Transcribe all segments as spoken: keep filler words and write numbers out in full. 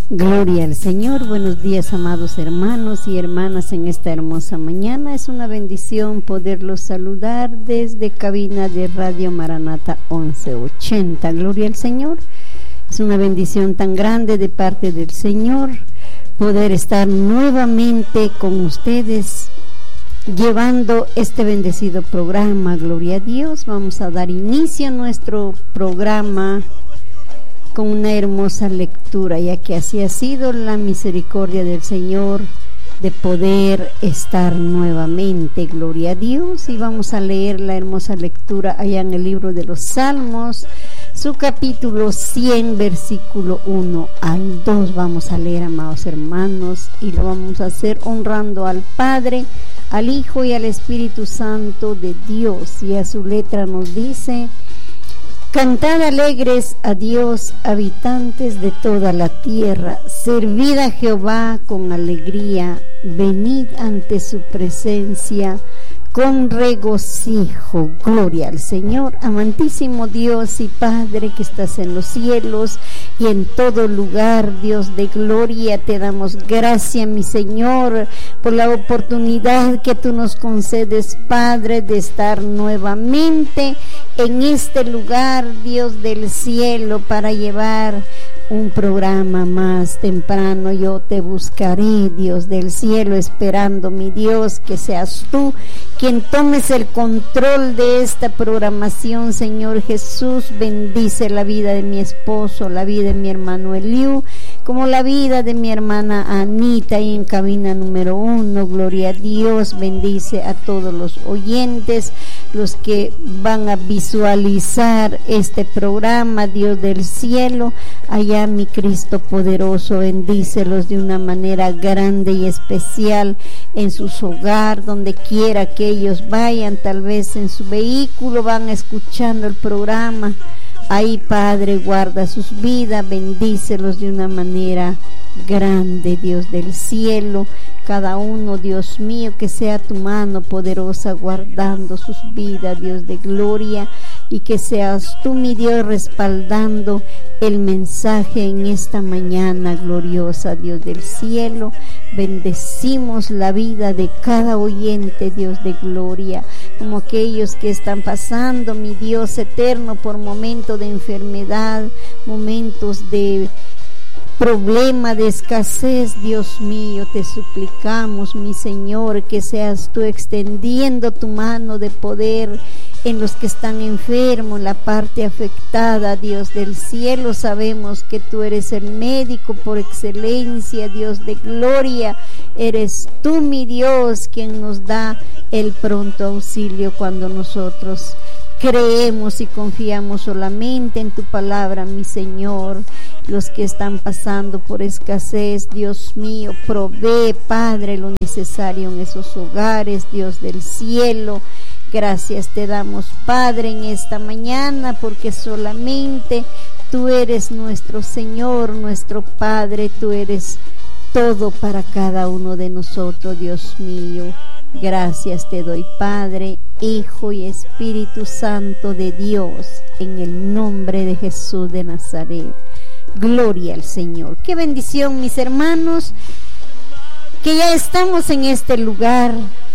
Gloria al Señor. Buenos días, amados hermanos y hermanas, en esta hermosa mañana. Es una bendición poderlos saludar desde cabina de Radio Maranata once ochenta. Gloria al Señor. Es una bendición tan grande de parte del Señor poder estar nuevamente con ustedes llevando este bendecido programa. Gloria a Dios. Vamos a dar inicio a nuestro programa con una hermosa lectura, ya que así ha sido la misericordia del Señor de poder estar nuevamente. Gloria a Dios. Y vamos a leer la hermosa lectura allá en el libro de los Salmos, su capítulo cien, versículo uno al dos. Vamos a leer, amados hermanos, y lo vamos a hacer honrando al Padre, al Hijo y al Espíritu Santo de Dios. Y a su letra nos dice: cantad alegres a Dios, habitantes de toda la tierra, servid a Jehová con alegría, venid ante su presencia con regocijo. Gloria al Señor. Amantísimo Dios y Padre que estás en los cielos y en todo lugar, Dios de gloria, te damos gracias, mi Señor, por la oportunidad que tú nos concedes, Padre, de estar nuevamente en este lugar, Dios del cielo, para llevar un programa más temprano. Yo te buscaré, Dios del cielo, esperando, mi Dios, que seas tú quien tomes el control de esta programación. Señor Jesús, bendice la vida de mi esposo, la vida de mi hermano Eliú, como la vida de mi hermana Anita, y en cabina número uno. Gloria a Dios. Bendice a todos los oyentes, los que van a visualizar este programa, Dios del cielo. Allá, mi Cristo poderoso, bendícelos de una manera grande y especial en sus hogares, donde quiera que ellos vayan, tal vez en su vehículo van escuchando el programa. Ahí, Padre, guarda sus vidas, bendícelos de una manera grande, Dios del cielo. Cada uno, Dios mío, que sea tu mano poderosa guardando sus vidas, Dios de gloria, y que seas tú, mi Dios, respaldando el mensaje en esta mañana gloriosa, Dios del cielo. Bendecimos la vida de cada oyente, Dios de gloria, como aquellos que están pasando, mi Dios eterno, por momentos de enfermedad, momentos de problema, de escasez. Dios mío, te suplicamos, mi Señor, que seas tú extendiendo tu mano de poder en los que están enfermos, la parte afectada, Dios del cielo. Sabemos que tú eres el médico por excelencia, Dios de gloria. Eres tú, mi Dios, quien nos da el pronto auxilio cuando nosotros creemos y confiamos solamente en tu palabra, mi Señor. Los que están pasando por escasez, Dios mío, provee, Padre, lo necesario en esos hogares, Dios del cielo. Gracias te damos, Padre, en esta mañana, porque solamente tú eres nuestro Señor, nuestro Padre. Tú eres todo para cada uno de nosotros, Dios mío. Gracias te doy, Padre, Hijo y Espíritu Santo de Dios, en el nombre de Jesús de Nazaret. Gloria al Señor. Qué bendición, mis hermanos, que ya estamos en este lugar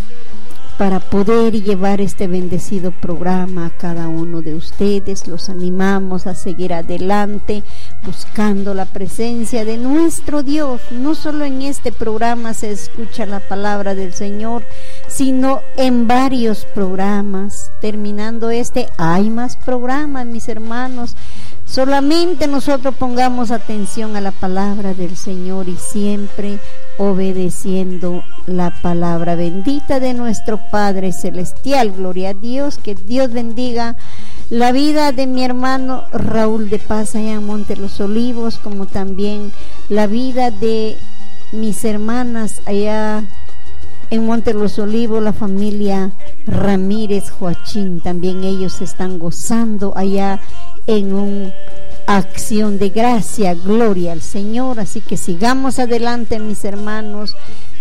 para poder llevar este bendecido programa a cada uno de ustedes. Los animamos a seguir adelante buscando la presencia de nuestro Dios. No solo en este programa se escucha la palabra del Señor, sino en varios programas. Terminando este, hay más programas, mis hermanos. Solamente nosotros pongamos atención a la palabra del Señor y siempre obedeciendo la palabra bendita de nuestro Padre Celestial. Gloria a Dios. Que Dios bendiga la vida de mi hermano Raúl de Paz allá en Monte Los Olivos, como también la vida de mis hermanas allá en Monte Los Olivos, la familia Ramírez Joachín. También ellos están gozando allá en un acción de gracia. Gloria al Señor. Así que sigamos adelante, mis hermanos,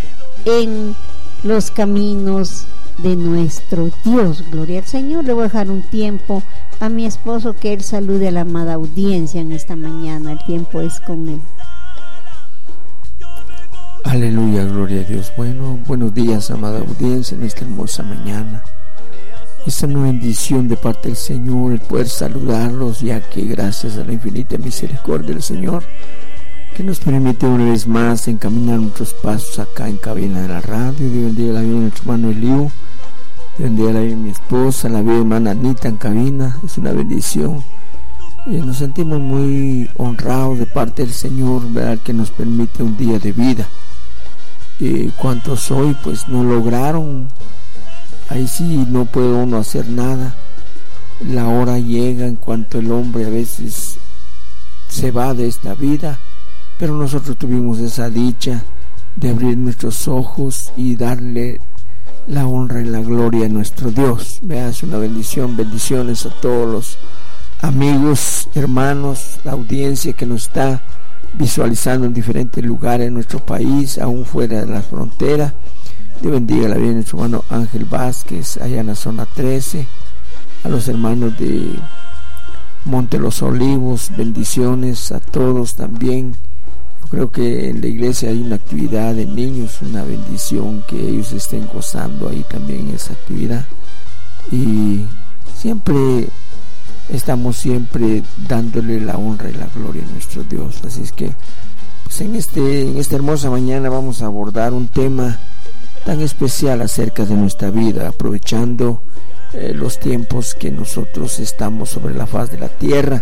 en los caminos de nuestro Dios. Gloria al Señor. Le voy a dejar un tiempo a mi esposo que él salude a la amada audiencia en esta mañana. El tiempo es con él. Aleluya, gloria a Dios. Bueno, buenos días, amada audiencia, en esta hermosa mañana. Es una bendición de parte del Señor el poder saludarlos, ya que gracias a la infinita misericordia del Señor, que nos permite una vez más encaminar nuestros pasos acá en cabina de la radio. Dios bendiga la vida de nuestro hermano Eliú, Dios bendiga la vida de mi esposa, la vida de hermana Anita en cabina. Es una bendición. Eh, nos sentimos muy honrados de parte del Señor, ¿verdad?, que nos permite un día de vida. Eh, ¿Cuántos hoy pues no lograron? Ahí sí no puede uno hacer nada. La hora llega en cuanto el hombre a veces se va de esta vida, pero nosotros tuvimos esa dicha de abrir nuestros ojos y darle la honra y la gloria a nuestro Dios. Vea, es una bendición. Bendiciones a todos los amigos, hermanos, la audiencia que nos está visualizando en diferentes lugares de nuestro país, aún fuera de la frontera. Dios bendiga la vida de nuestro hermano Ángel Vázquez allá en la zona trece, a los hermanos de Monte Los Olivos, bendiciones a todos también. Yo creo que en la iglesia hay una actividad de niños, una bendición que ellos estén gozando ahí también esa actividad, y siempre estamos siempre dándole la honra y la gloria a nuestro Dios. Así es que pues en este en esta hermosa mañana vamos a abordar un tema tan especial acerca de nuestra vida, aprovechando eh, los tiempos que nosotros estamos sobre la faz de la tierra.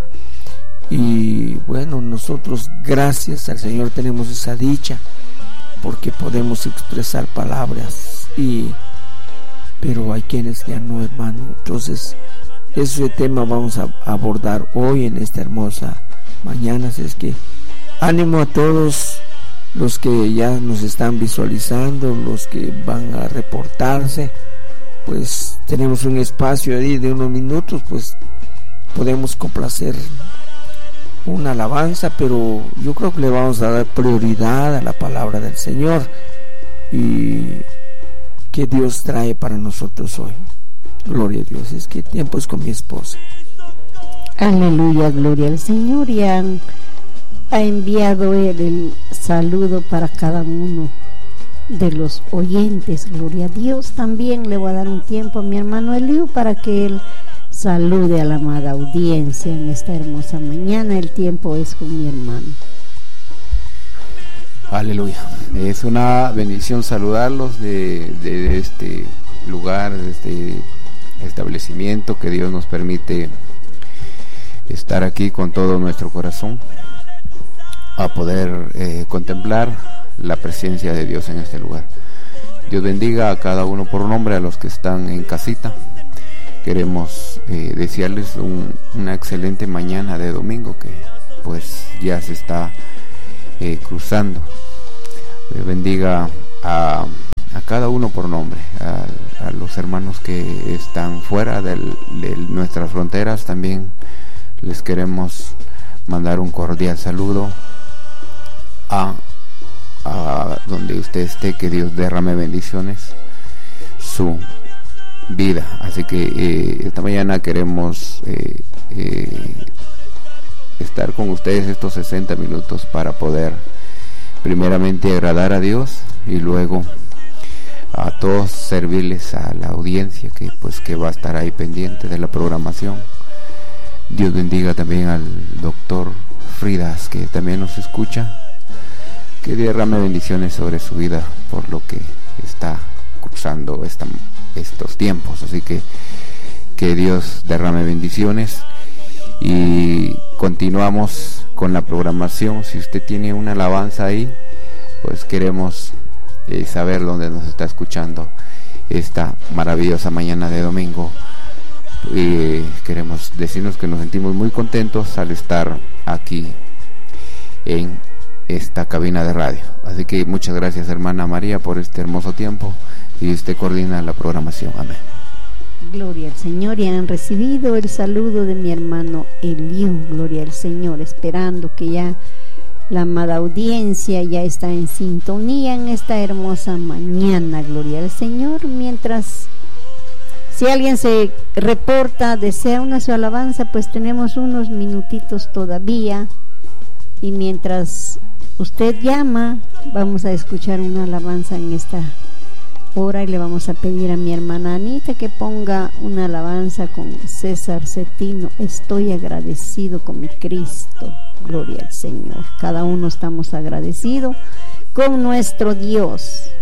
Y bueno, nosotros gracias al Señor tenemos esa dicha, porque podemos expresar palabras, y pero hay quienes ya no, hermano. Entonces ese tema vamos a abordar hoy en esta hermosa mañana. Así es que ánimo a todos los que ya nos están visualizando, los que van a reportarse. Pues tenemos un espacio ahí de unos minutos, pues podemos complacer una alabanza, pero yo creo que le vamos a dar prioridad a la palabra del Señor y que Dios trae para nosotros hoy. Gloria a Dios. Es que tiempo es con mi esposa. Aleluya, gloria al Señor. Y han, ha enviado él el saludo para cada uno de los oyentes. Gloria a Dios. También le voy a dar un tiempo a mi hermano Eliú para que él salude a la amada audiencia en esta hermosa mañana. El tiempo es con mi hermano. Aleluya. Es una bendición saludarlos de, de, de este lugar, de este establecimiento que Dios nos permite estar aquí con todo nuestro corazón a poder eh, contemplar la presencia de Dios en este lugar. Dios bendiga a cada uno por nombre, a los que están en casita. Queremos eh, desearles un, una excelente mañana de domingo que pues ya se está eh, cruzando. Dios bendiga a a cada uno por nombre, a, a los hermanos que están fuera del, de nuestras fronteras. También les queremos mandar un cordial saludo a, a donde usted esté, que Dios derrame bendiciones su vida. Así que eh, esta mañana queremos eh, eh, estar con ustedes estos sesenta minutos para poder primeramente agradar a Dios y luego a todos servirles a la audiencia que pues que va a estar ahí pendiente de la programación. Dios bendiga también al doctor Fridas, que también nos escucha, que derrame bendiciones sobre su vida por lo que está cruzando esta, estos tiempos. Así que que Dios derrame bendiciones y continuamos con la programación. Si usted tiene una alabanza ahí, pues queremos Eh, saber dónde nos está escuchando esta maravillosa mañana de domingo. Eh, queremos decirnos que nos sentimos muy contentos al estar aquí en esta cabina de radio. Así que muchas gracias, hermana María, por este hermoso tiempo, y usted coordina la programación. Amén. Gloria al Señor. Y han recibido el saludo de mi hermano Eliú. Gloria al Señor, esperando que ya la amada audiencia ya está en sintonía en esta hermosa mañana. Gloria al Señor. Mientras, si alguien se reporta, desea una su alabanza, pues tenemos unos minutitos todavía. Y mientras usted llama, vamos a escuchar una alabanza en esta hora y le vamos a pedir a mi hermana Anita que ponga una alabanza con César Cetino. Estoy agradecido con mi Cristo. Gloria al Señor. Cada uno estamos agradecidos con nuestro Dios.